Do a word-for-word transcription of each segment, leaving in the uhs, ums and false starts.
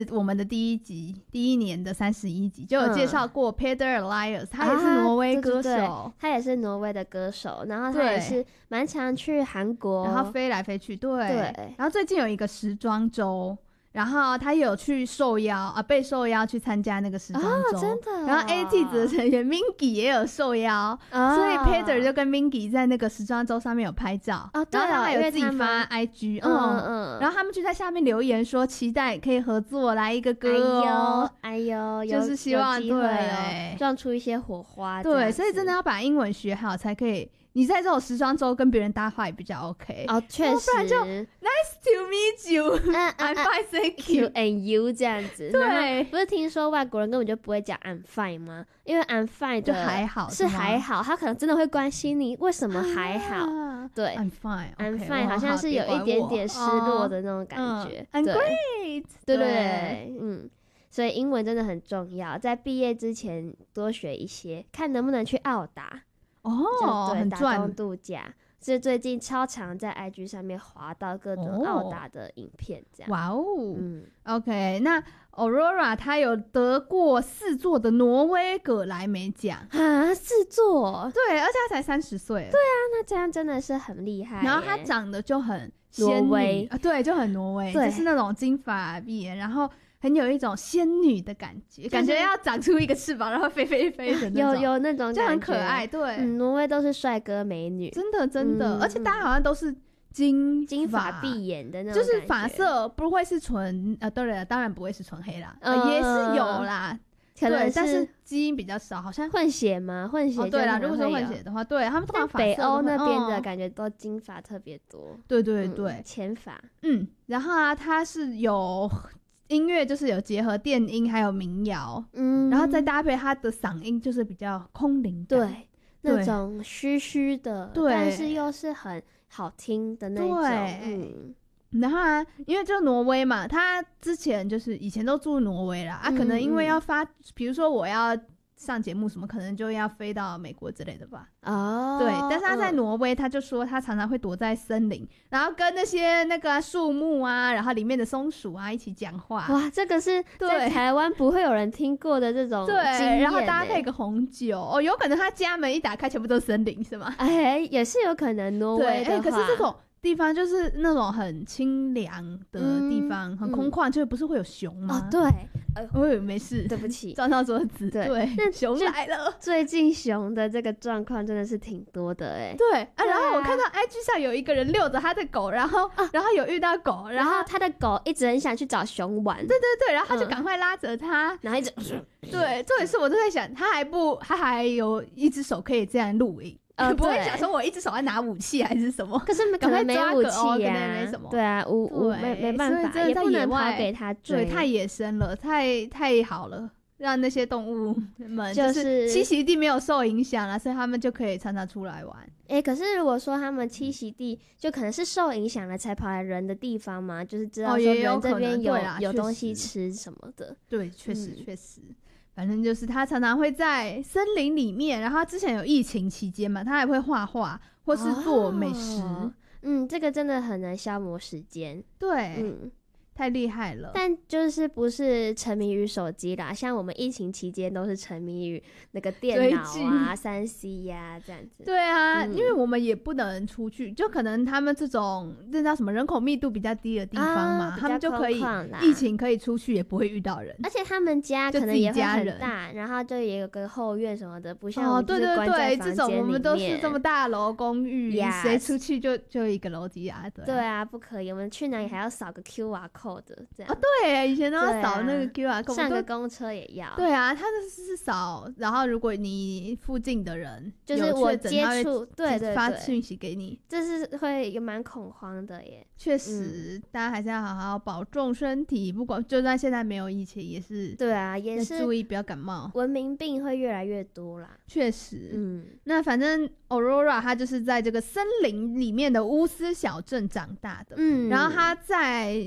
我们的第一集第一年的三十一集就有介绍过 Peder Elias、嗯、他也是挪威歌手、啊、对对对他也是挪威的歌手，然后他也是蛮常去韩国， 然后飞来飞去， 对, 对然后最近有一个时装周，然后他也有去受邀啊，被受邀去参加那个时装周、 哦、真的、哦、 然后 A T 子的成员 Mingy 也有受邀、哦、所以 Peder 就跟 Mingy 在那个时装周上面有拍照、 哦、对、 然后他还有自己发 I G 嗯 嗯, 嗯， 然后他们就在下面留言说期待可以合作来一个歌哦， 哎呦哎呦， 就是希望对撞出一些火花， 对，所以真的要把英文学好才可以，你在这种时装周跟别人搭话也比较 OK 哦，确实， 不然就 Nice to meet you、嗯、I'm fine thank you and you 这样子。 对， 不是听说外国人根本就不会讲 I'm fine 吗？因为 I'm fine 就还好是还好，他可能真的会关心你为什么还好、啊、对 I'm fine、okay, I'm fine 好像是有一点点失落的那种感觉、 嗯、I'm great 对对对，嗯，所以英文真的很重要，在毕业之前多学一些，看能不能去澳打哦， 对，打工度假。是最近超常在 I G 上面滑到各种澳打的影片，这样。 哇哦， 嗯 ，OK， 那 Aurora 她有得过四座的挪威葛莱美奖啊，四座， 对，而且她才三十岁。 对啊，那这样真的是很厉害。 然后她长得就很仙女啊，对，就很挪威，就是那种金发碧眼，然后很有一种仙女的感觉，就是、感觉要长出一个翅膀，然后飞飞飞的那种， 有有那种感觉， 就很可爱。对， 嗯，挪威都是帅哥美女， 真的真的、嗯，而且大家好像都是金金发碧眼的那种，就是发色不会是纯呃，当然当然不会是纯黑啦、 嗯呃，也是有啦， 可能是但是基因比较少，好像混血吗？混血、哦、 对啦，如果说混血的话，对他们通常北欧那边的感觉都金发特别多， 对对对， 浅发， 嗯，然后啊，它是有。音乐就是有结合电音还有民谣，嗯，然后再搭配他的嗓音，就是比较空灵感， 对，那种虚虚的，对，但是又是很好听的那种，对，嗯。 然后啊，因为就挪威嘛，他之前就是以前都住挪威啦，嗯、啊，可能因为要发，比如说我要上节目什么，可能就要飞到美国之类的吧。 哦， 对，但是他在挪威，他就说他常常会躲在森林，然后跟那些那个树木啊，然后里面的松鼠啊一起讲话。 哇，这个是在台湾不会有人听过的这种经验、欸、 对，然后搭配个红酒，哦，有可能他家门一打开，全部都是森林，是吗？ 哎，也是有可能挪威的话。 对，可是这种地方就是那种很清凉的地方，嗯、很空旷，嗯、就不是会有熊吗？ 哦，对。 呃，我以为没事， 对不起， 撞到桌子。 对， 对，那熊来了。 最近熊的这个状况真的是挺多的哎、欸。 对啊，然后我看到 I G 上有一个人遛着他的狗，然后、啊、然后有遇到狗， 然后他的狗一直很想去找熊玩。 对对对，然后他就赶快拉着他， 嗯、然后一直。 对，重点是我都在想，他还不，他还有一只手可以这样录影。呃，不会想说我一只手在拿武器还是什么？ 可是可能没武器呀、 啊，没什么。 对啊，无无没没办法， 所以在野外也不能跑给他追， 对，太野生了，太太好了，让那些动物们就是栖息地没有受影响了，所以他们就可以常常出来玩。 哎、欸，可是如果说他们栖息地就可能是受影响了才跑来人的地方嘛，就是知道说人这边有、哦、有, 有东西吃什么的。 对，确实确实。反正就是他常常会在森林里面，然后他之前有疫情期间嘛，他还会画画或是做美食、哦。 嗯，这个真的很能消磨时间。 对，嗯，太厉害了。 但就是不是沉迷于手机啦，像我们疫情期间都是沉迷于那个电脑啊、三 C 呀、啊、这样子。 对啊、嗯，因为我们也不能出去，就可能他们这种这叫什么人口密度比较低的地方嘛，啊、他们就可以疫情可以出去，也不会遇到人。 而且他们家可能也会很大，然后就也有个后院什么的，不像我们就是关在房间里面。哦，对对对，这种我们都是这么大楼公寓，谁、yes. 出去就就一个楼梯啊，对啊。 对啊，不可以，我们去哪里还要扫个 Q R code 这样。 哦，对，以前都要扫那个 Q R code，、啊、 上个公车也要。 对啊，他是扫，然后如果你附近的人就是我接触，对对对， 发讯息给你， 这是会也蛮恐慌的耶。 确实、嗯，大家还是要好好保重身体，不管就算现在没有疫情，也是对啊，也是注意不要感冒。 文明病会越来越多啦。 确实， 嗯， 那反正 Aurora 她就是在这个森林里面的乌斯小镇长大的，嗯，然后她在那个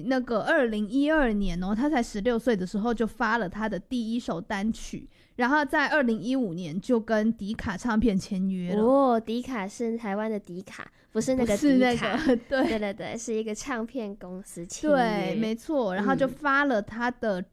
二零一二年哦，他才十六岁的时候就发了他的第一首单曲，然后在二零一五年就跟迪卡唱片签约了。 哦，迪卡是台湾的迪卡，不是那个迪卡， 那个对对对对，是一个唱片公司签约。 对，没错。然后就发了他的